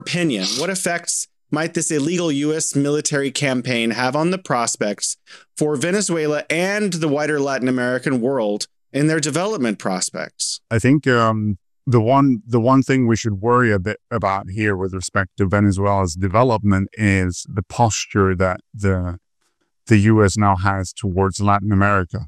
opinion, what effects might this illegal U.S. military campaign have on the prospects for Venezuela and the wider Latin American world in their development prospects? I think the one thing we should worry a bit about here with respect to Venezuela's development is the posture that the U.S. now has towards Latin America.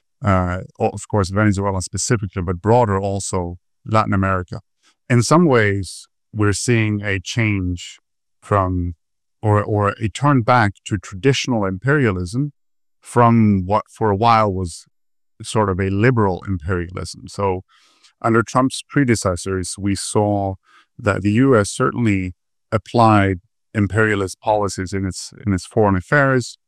Of course, Venezuela specifically, but broader also Latin America. In some ways, we're seeing a change from, or a turn back to traditional imperialism from what for a while was sort of a liberal imperialism. So under Trump's predecessors, we saw that the U.S. certainly applied imperialist policies in its foreign affairs,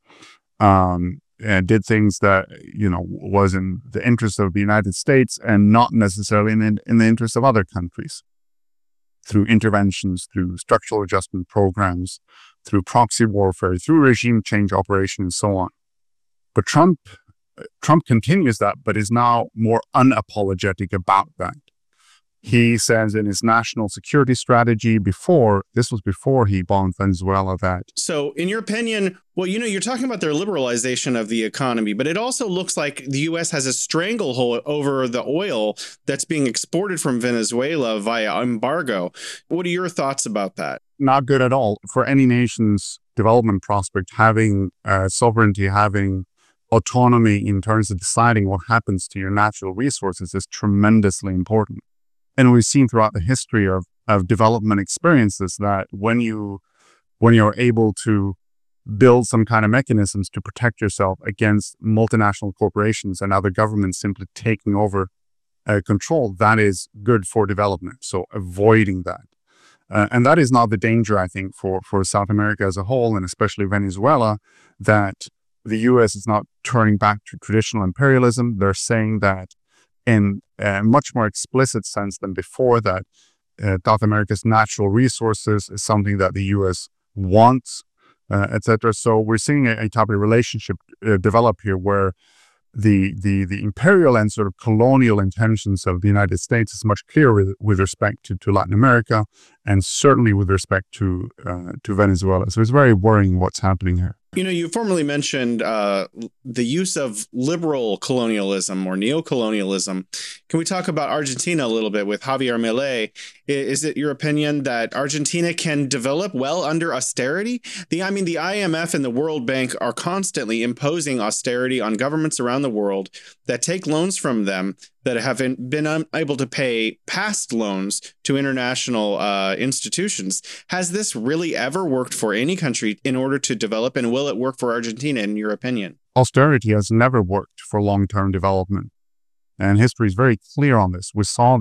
and did things that, was in the interest of the United States and not necessarily in the interest of other countries, through interventions, through structural adjustment programs, through proxy warfare, through regime change operation, and so on. But Trump continues that, but is now more unapologetic about that. He says in his national security strategy before he bombed Venezuela that. So in your opinion, well, you're talking about their liberalization of the economy, but it also looks like the U.S. has a stranglehold over the oil that's being exported from Venezuela via embargo. What are your thoughts about that? Not good at all. For any nation's development prospect, having sovereignty, having autonomy in terms of deciding what happens to your natural resources is tremendously important. And we've seen throughout the history of development experiences that when you're able to build some kind of mechanisms to protect yourself against multinational corporations and other governments simply taking over control, that is good for development. So avoiding that. And that is not the danger, I think, for South America as a whole, and especially Venezuela, that the U.S. is not turning back to traditional imperialism. They're saying that in a much more explicit sense than before, that South America's natural resources is something that the U.S. wants, etc. So we're seeing a type of relationship develop here where the imperial and sort of colonial intentions of the United States is much clearer with respect to Latin America, and certainly with respect to Venezuela. So it's very worrying what's happening here. You formerly mentioned the use of liberal colonialism or neocolonialism. Can we talk about Argentina a little bit with Javier Milei? Is it your opinion that Argentina can develop well under austerity? The IMF and the World Bank are constantly imposing austerity on governments around the world that take loans from them that have been unable to pay past loans to international institutions. Has this really ever worked for any country in order to develop, and will it work for Argentina, in your opinion? Austerity has never worked for long-term development, and history is very clear on this. We saw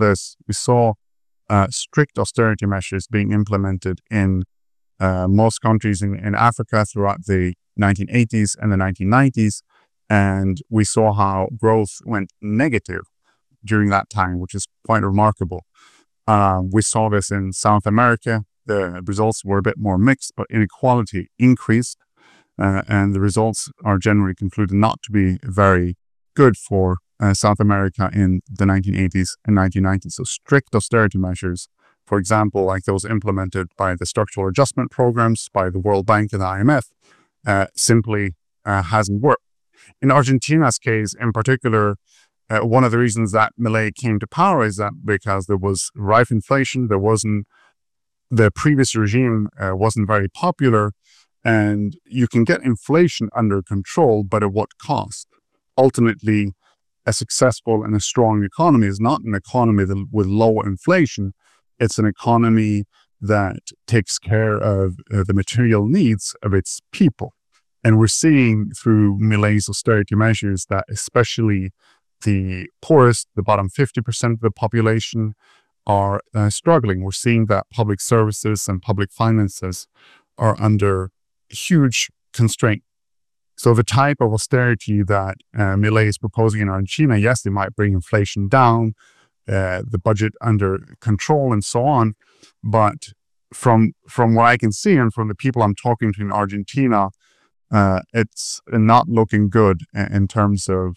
strict austerity measures being implemented in most countries in Africa throughout the 1980s and the 1990s, and we saw how growth went negative during that time, which is quite remarkable. We saw this in South America. The results were a bit more mixed, but inequality increased, and the results are generally concluded not to be very good for South America in the 1980s and 1990s. So strict austerity measures, for example, like those implemented by the structural adjustment programs by the World Bank and the IMF, simply hasn't worked. In Argentina's case, in particular, one of the reasons that Milei came to power is that because there was rife inflation, the previous regime wasn't very popular, and you can get inflation under control, but at what cost? Ultimately, a successful and a strong economy is not an economy with low inflation. It's an economy that takes care of the material needs of its people. And we're seeing through Milei's austerity measures that especially the poorest, the bottom 50% of the population, are struggling. We're seeing that public services and public finances are under huge constraint. So the type of austerity that Milei is proposing in Argentina, yes, they might bring inflation down, the budget under control, and so on. But from what I can see and from the people I'm talking to in Argentina, it's not looking good in terms of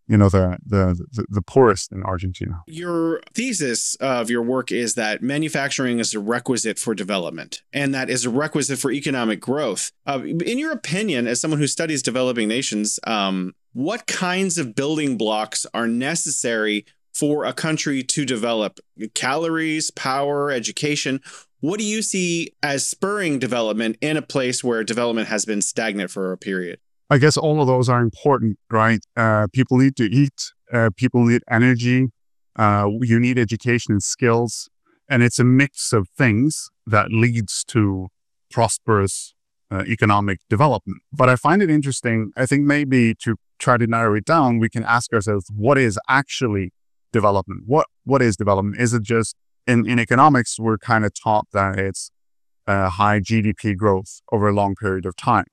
the poorest in Argentina. Your thesis of your work is that manufacturing is a requisite for development, and that is a requisite for economic growth. In your opinion, as someone who studies developing nations, what kinds of building blocks are necessary for a country to develop? Calories, power, education. What do you see as spurring development in a place where development has been stagnant for a period? I guess all of those are important, right? People need to eat. People need energy. You need education and skills. And it's a mix of things that leads to prosperous economic development. But I find it interesting. I think maybe to try to narrow it down, we can ask ourselves, what is actually development? What is development? Is it just, in economics, we're kind of taught that it's high GDP growth over a long period of time.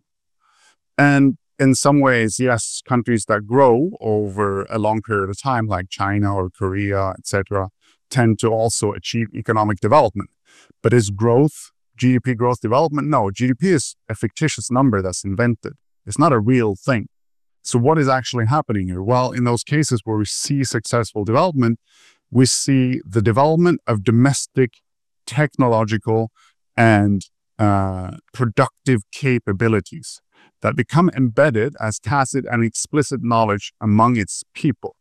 And in some ways, yes, countries that grow over a long period of time, like China or Korea, etc., tend to also achieve economic development. But is growth, GDP growth, development? No, GDP is a fictitious number that's invented. It's not a real thing. So what is actually happening here? Well, in those cases where we see successful development, we see the development of domestic technological and productive capabilities that become embedded as tacit and explicit knowledge among its people.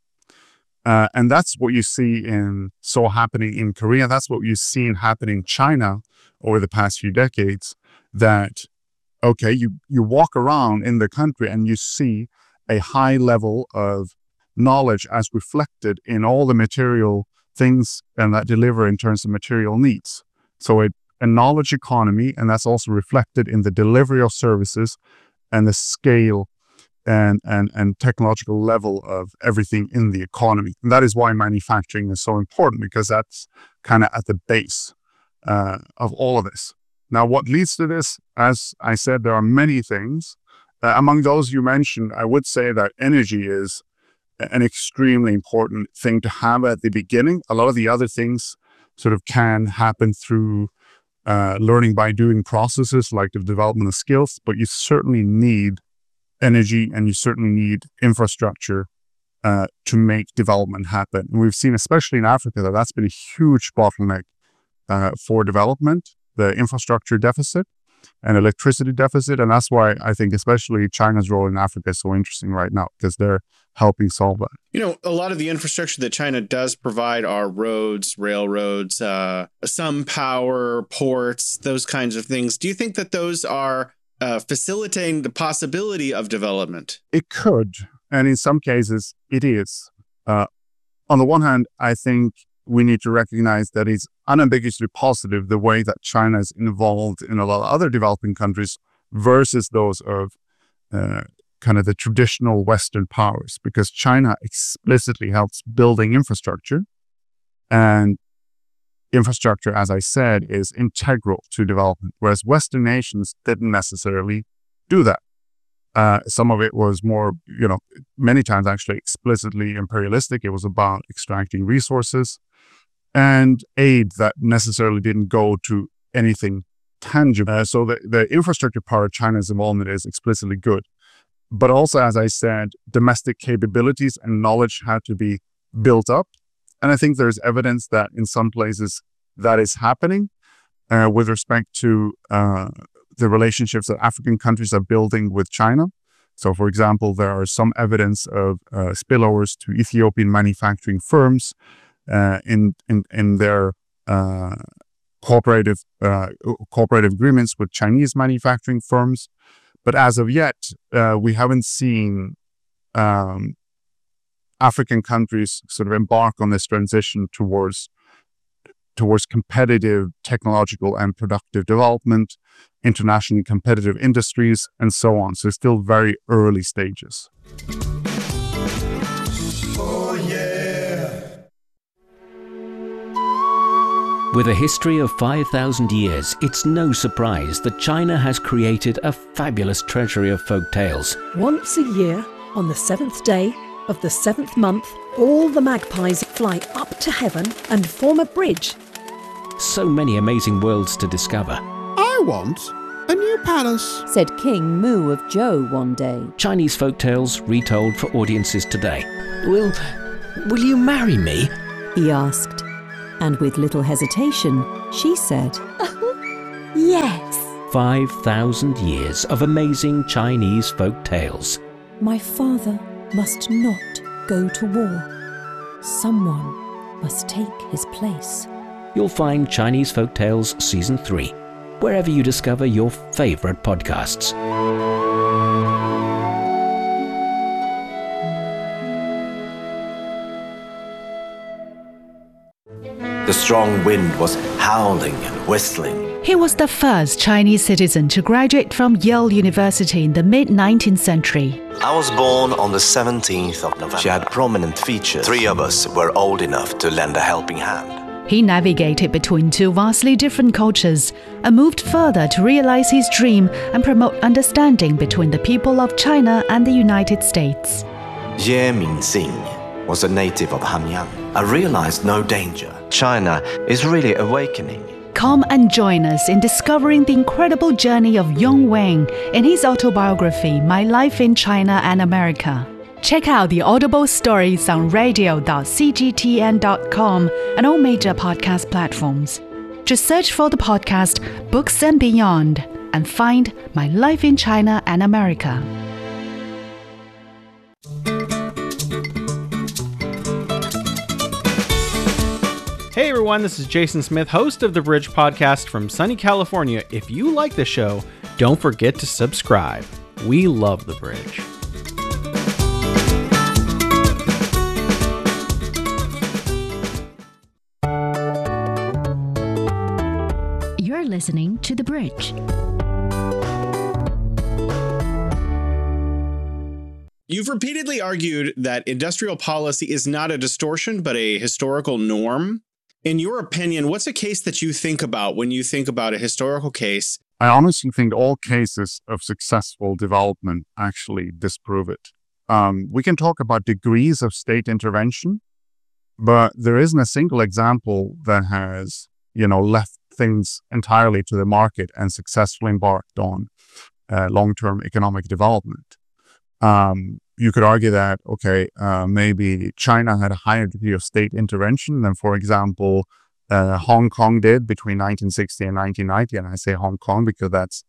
And that's what you saw happening in Korea. That's what you've seen happening in China over the past few decades, that, okay, you walk around in the country and you see a high level of knowledge as reflected in all the material things and that deliver in terms of material needs. So a knowledge economy, and that's also reflected in the delivery of services and the scale and technological level of everything in the economy. And that is why manufacturing is so important, because that's kind of at the base of all of this. Now, what leads to this? As I said, there are many things. Among those you mentioned, I would say that energy is an extremely important thing to have at the beginning. A lot of the other things sort of can happen through learning by doing processes like the development of skills, but you certainly need energy and you certainly need infrastructure to make development happen. And we've seen, especially in Africa, that that's been a huge bottleneck for development, the infrastructure deficit and electricity deficit. And that's why I think especially China's role in Africa is so interesting right now, because they're helping solve that. You know, a lot of the infrastructure that China does provide are roads, railroads, some power, ports, those kinds of things. Do you think that those are facilitating the possibility of development? It could. And in some cases, it is. On the one hand, I think we need to recognize that it's unambiguously positive the way that China is involved in a lot of other developing countries versus those of kind of the traditional Western powers, because China explicitly helps building infrastructure. And infrastructure, as I said, is integral to development, whereas Western nations didn't necessarily do that. Some of it was more, many times actually explicitly imperialistic. It was about extracting resources and aid that necessarily didn't go to anything tangible. So the infrastructure part of China's involvement is explicitly good. But also, as I said, domestic capabilities and knowledge had to be built up. And I think there's evidence that in some places that is happening with respect to the relationships that African countries are building with China. So, for example, there are some evidence of spillovers to Ethiopian manufacturing firms in their cooperative agreements with Chinese manufacturing firms. But as of yet, we haven't seen African countries sort of embark on this transition towards competitive technological and productive development, internationally competitive industries, and so on. So it's still very early stages. Oh, yeah. With a history of 5,000 years, it's no surprise that China has created a fabulous treasury of folk tales. Once a year, on the 7th day of the 7th month, all the magpies fly up to heaven and form a bridge. So many amazing worlds to discover. I want A new palace. said King Mu of Zhou one day. Chinese folktales retold for audiences today. Will you marry me? He asked. And with little hesitation, she said, yes. 5,000 years of amazing Chinese folk tales. My father must not go to war. Someone must take his place. You'll find Chinese Folk Tales Season 3, wherever you discover your favorite podcasts. The strong wind was howling and whistling. He was the first Chinese citizen to graduate from Yale University in the mid-19th century. I was born on the 17th of November. She had prominent features. 3 of us were old enough to lend a helping hand. He navigated between 2 vastly different cultures and moved further to realize his dream and promote understanding between the people of China and the United States. Ye Mingxing was a native of Hanyang. I realized no danger. China is really awakening. Come and join us in discovering the incredible journey of Yong Wang in his autobiography, My Life in China and America. Check out the Audible stories on radio.cgtn.com and all major podcast platforms. Just search for the podcast Books and Beyond and find My Life in China and America. Hey everyone, this is Jason Smith, host of the Bridge Podcast from sunny California. If you like the show, don't forget to subscribe. We love the Bridge. You're listening to The Bridge. You've repeatedly argued that industrial policy is not a distortion, but a historical norm. In your opinion, what's a case that you think about when you think about a historical case? I honestly think all cases of successful development actually disprove it. We can talk about degrees of state intervention, but there isn't a single example that has, left things entirely to the market and successfully embarked on long-term economic development. You could argue that, maybe China had a higher degree of state intervention than, for example, Hong Kong did between 1960 and 1990. And I say Hong Kong because that's,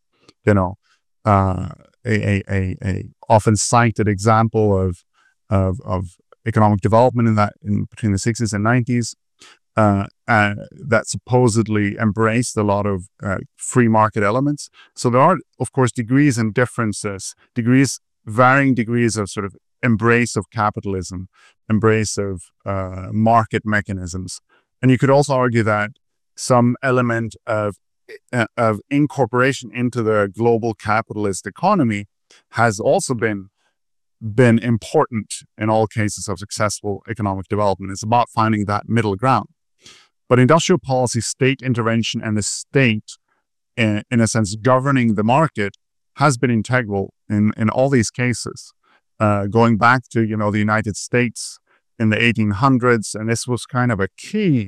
a often cited example of economic development in between the 60s and 90s that supposedly embraced a lot of free market elements. So there are, of course, degrees and differences, varying degrees of sort of embrace of capitalism, embrace of market mechanisms. And you could also argue that some element of incorporation into the global capitalist economy has also been important in all cases of successful economic development. It's about finding that middle ground. But industrial policy, state intervention, and the state, in a sense, governing the market has been integral in all these cases, going back to, the United States in the 1800s. And this was kind of a key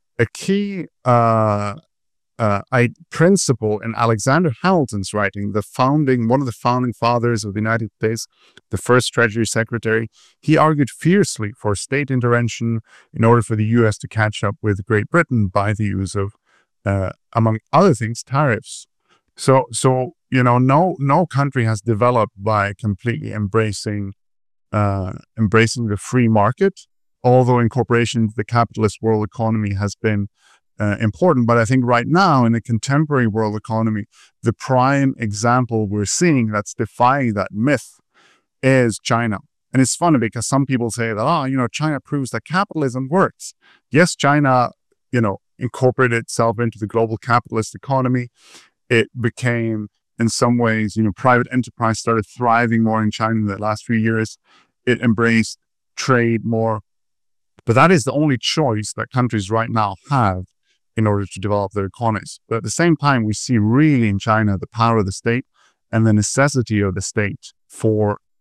principle in Alexander Hamilton's writing, one of the founding fathers of the United States, the first Treasury Secretary. He argued fiercely for state intervention in order for the U.S. to catch up with Great Britain by the use of, among other things, tariffs. So no country has developed by completely embracing the free market, although incorporation into the capitalist world economy has been important. But I think right now in the contemporary world economy, the prime example we're seeing that's defying that myth is China. And it's funny because some people say that, China proves that capitalism works. Yes, China, incorporated itself into the global capitalist economy. It became, in some ways, private enterprise started thriving more in China in the last few years. It embraced trade more. But that is the only choice that countries right now have in order to develop their economies. But at the same time, we see really in China the power of the state and the necessity of the state for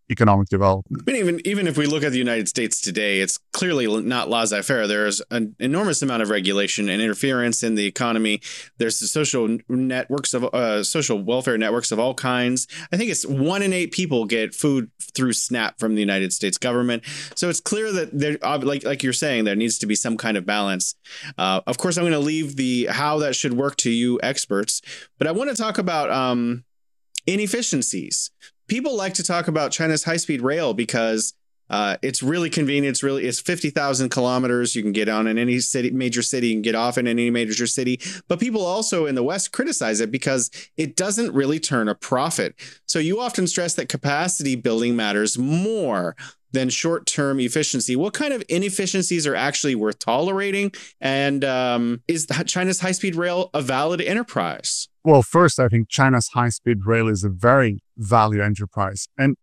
economic development. I mean, even if we look at the United States today, it's clearly not laissez-faire. There's an enormous amount of regulation and interference in the economy. There's the social networks of social welfare networks of all kinds. I think it's 1 in 8 people get food through SNAP from the United States government. So it's clear that there, like you're saying, there needs to be some kind of balance. Of course, I'm going to leave the how that should work to you experts, but I want to talk about inefficiencies. People like to talk about China's high-speed rail because it's really convenient. It's 50,000 kilometers. You can get on in any major city, and get off in any major city. But people also in the West criticize it because it doesn't really turn a profit. So you often stress that capacity building matters more than short-term efficiency. What kind of inefficiencies are actually worth tolerating? And is China's high-speed rail a valid enterprise? Well, first, I think China's high-speed rail is a very valid enterprise. And,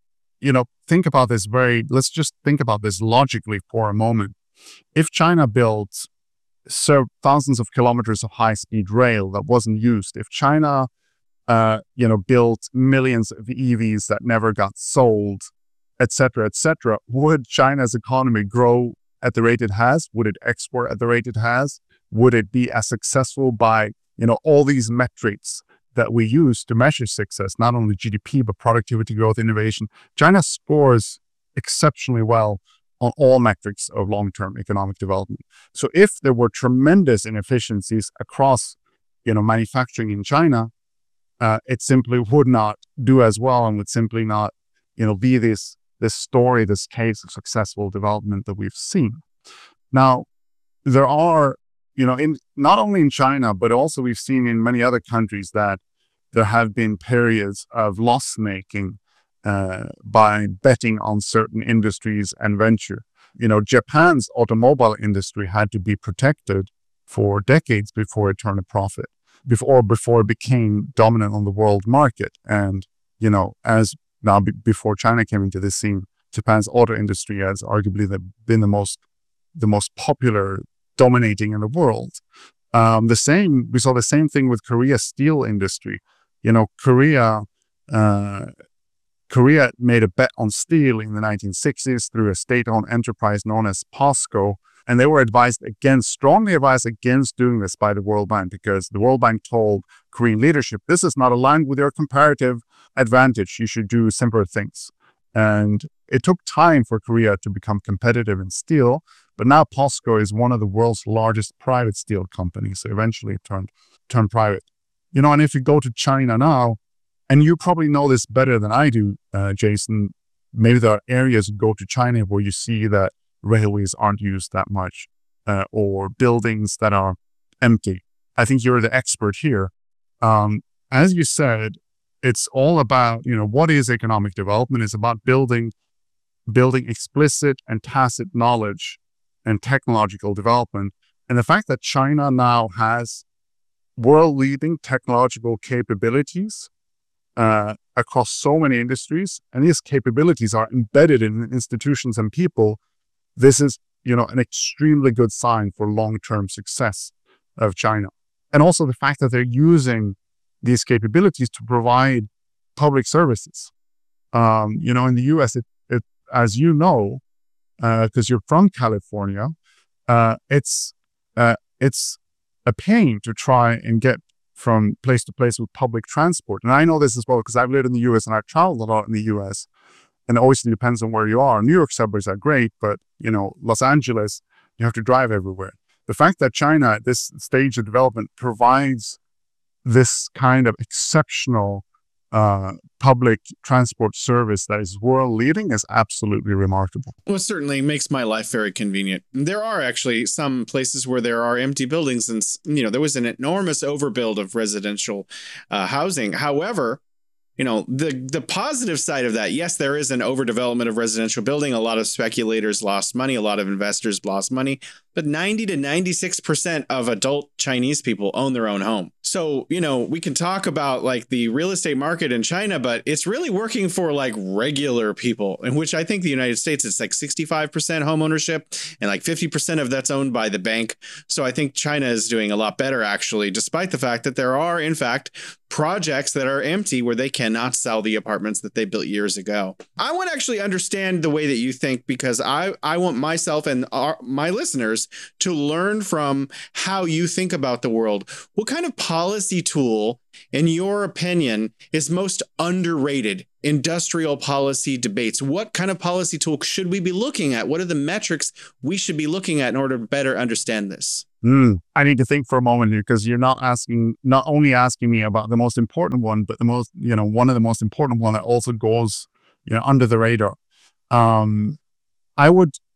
let's just think about this logically for a moment. If China built thousands of kilometers of high-speed rail that wasn't used, if China, built millions of EVs that never got sold, et cetera, would China's economy grow at the rate it has? Would it export at the rate it has? Would it be as successful by all these metrics that we use to measure success, not only GDP, but productivity, growth, innovation? China scores exceptionally well on all metrics of long-term economic development. So if there were tremendous inefficiencies across, manufacturing in China, it simply would not do as well and would simply not, be this story, this case of successful development that we've seen. Now, there are not only in China, but also we've seen in many other countries that there have been periods of loss-making by betting on certain industries and venture. Japan's automobile industry had to be protected for decades before it turned a profit, before it became dominant on the world market. And, before China came into the scene, Japan's auto industry has arguably been the most popular, dominating in the world. We saw the same thing with Korea's steel industry. Korea made a bet on steel in the 1960s through a state-owned enterprise known as POSCO, and they were strongly advised against doing this by the World Bank, because the World Bank told Korean leadership, this is not aligned with your comparative advantage. You should do simpler things. And it took time for Korea to become competitive in steel, but now POSCO is one of the world's largest private steel companies. So eventually it turned private. And if you go to China now, and you probably know this better than I do, Jason, maybe there are areas you go to China where you see that railways aren't used that much, or buildings that are empty. I think you're the expert here. As you said, it's all about, what is economic development? It's about building explicit and tacit knowledge and technological development. And the fact that China now has world-leading technological capabilities across so many industries, and these capabilities are embedded in institutions and people, this is, an extremely good sign for long-term success of China. And also the fact that they're using these capabilities to provide public services. In the U.S., as you know, because you're from California, it's a pain to try and get from place to place with public transport. And I know this as well because I've lived in the U.S. and I've traveled a lot in the U.S. And it obviously depends on where you are. New York subways are great, but, Los Angeles, you have to drive everywhere. The fact that China at this stage of development provides this kind of exceptional public transport service that is world leading is absolutely remarkable. Well, it certainly makes my life very convenient. There are actually some places where there are empty buildings, and there was an enormous overbuild of residential housing. However, the positive side of that, yes, there is an overdevelopment of residential building. A lot of speculators lost money. A lot of investors lost money. But 90 to 96% of adult Chinese people own their own home. So, we can talk about like the real estate market in China, but it's really working for like regular people, in which I think the United States, it's like 65% home ownership and like 50% of that's owned by the bank. So I think China is doing a lot better, actually, despite the fact that there are, in fact, projects that are empty where they cannot sell the apartments that they built years ago. I want to actually understand the way that you think, because I want myself and my listeners to learn from how you think about the world. What kind of policy tool, in your opinion, is most underrated? Industrial policy debates. What kind of policy tool should we be looking at? What are the metrics we should be looking at in order to better understand this? I need to think for a moment here, because you're not only asking me about the most important one, but one of the most important one that also goes, under the radar. I would